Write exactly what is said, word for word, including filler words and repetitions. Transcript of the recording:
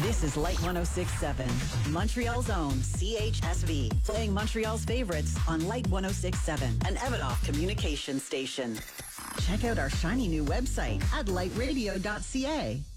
This is Light one oh six point seven, Montreal's own C H S V, playing Montreal's favorites on Light one oh six point seven, an Evanoff communication station. Check out our shiny new website at light radio dot c a.